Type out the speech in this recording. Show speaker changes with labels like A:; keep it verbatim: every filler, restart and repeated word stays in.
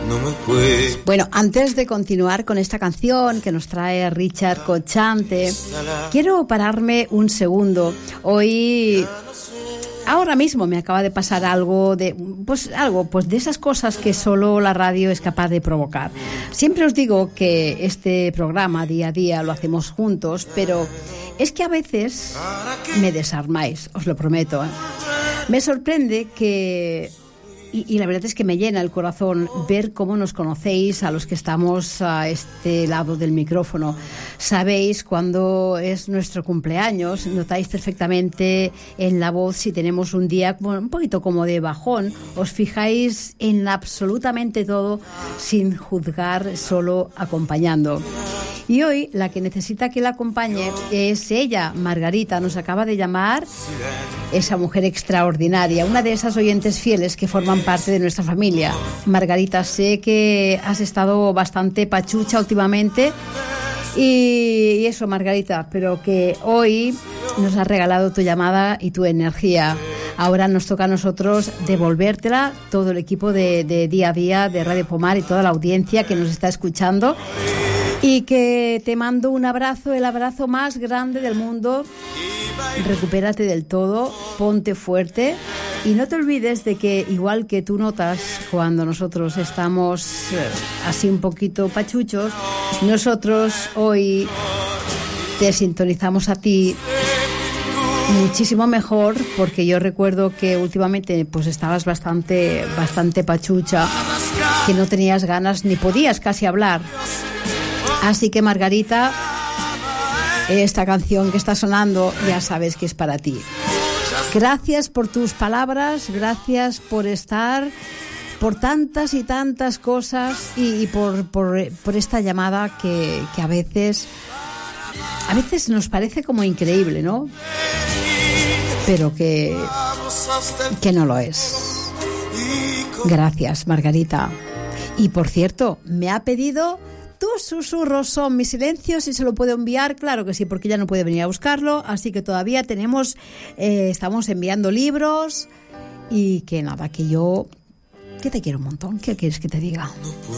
A: Bueno, antes de continuar con esta canción que nos trae Richard Cochante, quiero pararme un segundo. Hoy, ahora mismo me acaba de pasar algo de, pues algo, pues de esas cosas que solo la radio es capaz de provocar. Siempre os digo que este programa día a día lo hacemos juntos, pero es que a veces me desarmáis, os lo prometo, ¿eh? Me sorprende que... Y, y la verdad es que me llena el corazón ver cómo nos conocéis a los que estamos a este lado del micrófono. Sabéis cuándo es nuestro cumpleaños, notáis perfectamente en la voz si tenemos un día bueno, un poquito como de bajón. Os fijáis en absolutamente todo sin juzgar, solo acompañando. Y hoy la que necesita que la acompañe es ella, Margarita. Nos acaba de llamar esa mujer extraordinaria, una de esas oyentes fieles que forman parte de nuestra familia. Margarita, sé que has estado bastante pachucha últimamente y, y eso, Margarita, pero que hoy nos has regalado tu llamada y tu energía. Ahora nos toca a nosotros devolvértela, todo el equipo de, de Día a Día, de Radio Pomar y toda la audiencia que nos está escuchando. Y que te mando un abrazo, el abrazo más grande del mundo. Recupérate del todo, ponte fuerte y no te olvides de que igual que tú notas cuando nosotros estamos eh, así un poquito pachuchos, nosotros hoy te sintonizamos a ti muchísimo mejor, porque yo recuerdo que últimamente pues estabas bastante, bastante pachucha, que no tenías ganas ni podías casi hablar. Así que, Margarita, esta canción que está sonando ya sabes que es para ti. Gracias por tus palabras, gracias por estar, por tantas y tantas cosas y, y por, por, por esta llamada que, que a veces, a veces nos parece como increíble, ¿no? Pero que, que no lo es. Gracias, Margarita. Y por cierto, me ha pedido... Tus susurros son mis silencios y se lo puedo enviar, claro que sí, porque ya no puede venir a buscarlo, así que todavía tenemos, eh, estamos enviando libros y que nada, que yo, que te quiero un montón, ¿qué quieres que te diga?